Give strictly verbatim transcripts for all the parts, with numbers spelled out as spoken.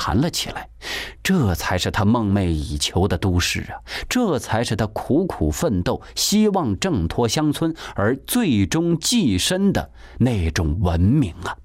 谈了起来。这才是他梦寐以求的都市啊！这才是他苦苦奋斗、希望挣脱乡村而最终跻身的那种文明啊！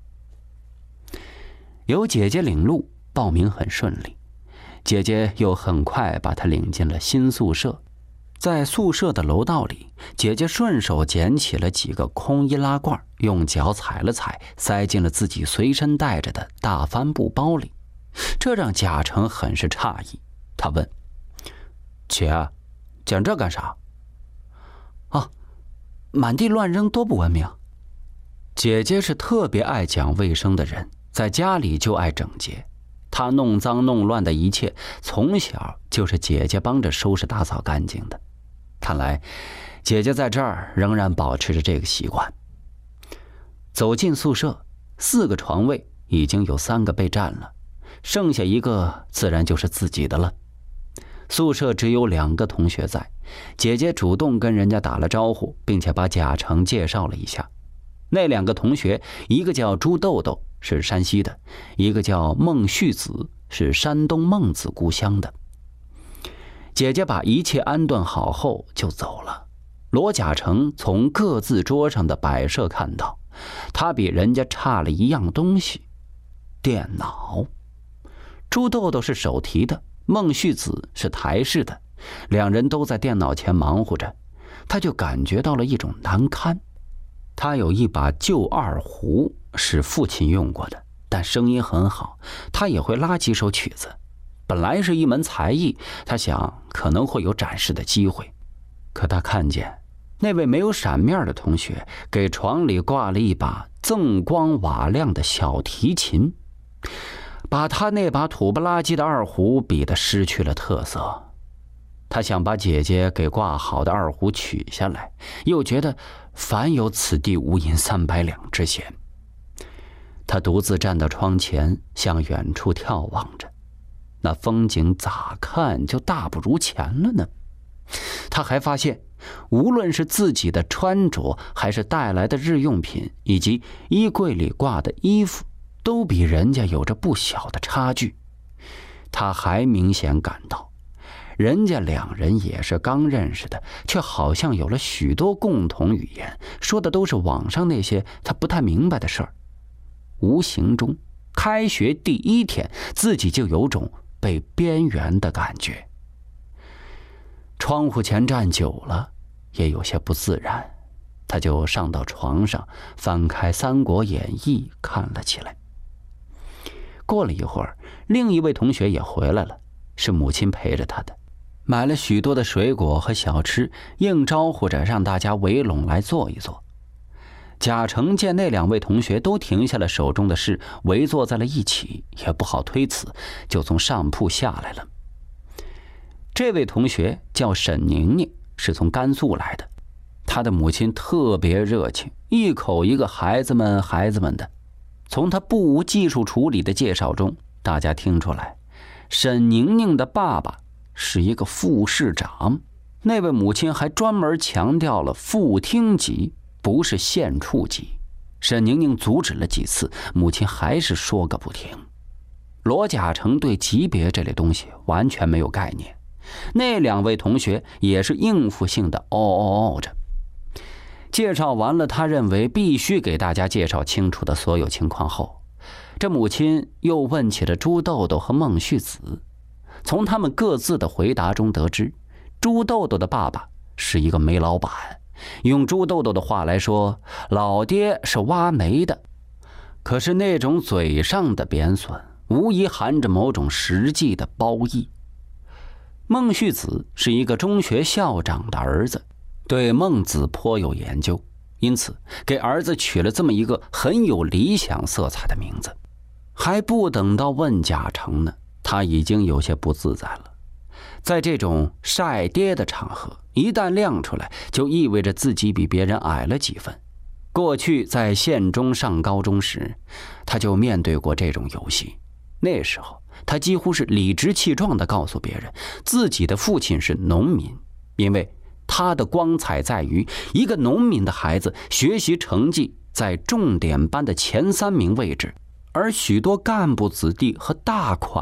有姐姐领路，报名很顺利。姐姐又很快把他领进了新宿舍。在宿舍的楼道里，姐姐顺手捡起了几个空易拉罐，用脚踩了踩，塞进了自己随身带着的大帆布包里。这让贾成很是诧异，他问：“姐，捡这干啥？”“啊，满地乱扔多不文明。”姐姐是特别爱讲卫生的人，在家里就爱整洁。她弄脏弄乱的一切，从小就是姐姐帮着收拾打扫干净的。看来，姐姐在这儿仍然保持着这个习惯。走进宿舍，四个床位已经有三个被占了，剩下一个自然就是自己的了。宿舍只有两个同学在，姐姐主动跟人家打了招呼，并且把贾成介绍了一下。那两个同学，一个叫朱豆豆，是山西的；一个叫孟旭子，是山东孟子故乡的。姐姐把一切安顿好后就走了。罗贾成从各自桌上的摆设看到，他比人家差了一样东西——电脑。朱豆豆是手提的，孟旭子是台式的，两人都在电脑前忙活着，他就感觉到了一种难堪。他有一把旧二胡，是父亲用过的，但声音很好，他也会拉几首曲子。本来是一门才艺，他想可能会有展示的机会。可他看见那位没有闪面的同学给床里挂了一把锃光瓦亮的小提琴，把他那把土不拉几的二胡比得失去了特色。他想把姐姐给挂好的二胡取下来，又觉得凡有此地无银三百两之嫌。他独自站到窗前，向远处眺望着，那风景咋看就大不如前了呢？他还发现，无论是自己的穿着，还是带来的日用品，以及衣柜里挂的衣服，都比人家有着不小的差距。他还明显感到，人家两人也是刚认识的，却好像有了许多共同语言，说的都是网上那些他不太明白的事儿。无形中，开学第一天，自己就有种被边缘的感觉。窗户前站久了，也有些不自然，他就上到床上，翻开《三国演义》看了起来。过了一会儿，另一位同学也回来了，是母亲陪着他的，买了许多的水果和小吃，硬招呼着让大家围拢来坐一坐。贾成见那两位同学都停下了手中的事，围坐在了一起，也不好推辞，就从上铺下来了。这位同学叫沈宁宁，是从甘肃来的。他的母亲特别热情，一口一个孩子们孩子们的。从他不无技术处理的介绍中，大家听出来，沈宁宁的爸爸是一个副市长。那位母亲还专门强调了副厅级，不是县处级。沈宁宁阻止了几次，母亲还是说个不停。罗贾成对级别这类东西完全没有概念，那两位同学也是应付性的哦哦哦着。介绍完了他认为必须给大家介绍清楚的所有情况后，这母亲又问起了朱豆豆和孟旭子。从他们各自的回答中得知，朱豆豆的爸爸是一个煤老板，用朱豆豆的话来说，老爹是挖煤的。可是那种嘴上的贬损，无疑含着某种实际的褒义。孟旭子是一个中学校长的儿子，对孟子颇有研究，因此给儿子取了这么一个很有理想色彩的名字。还不等到问贾成呢，他已经有些不自在了。在这种晒爹的场合，一旦亮出来，就意味着自己比别人矮了几分。过去在县中上高中时，他就面对过这种游戏。那时候他几乎是理直气壮地告诉别人，自己的父亲是农民，因为他的光彩在于一个农民的孩子学习成绩在重点班的前三名位置，而许多干部子弟和大款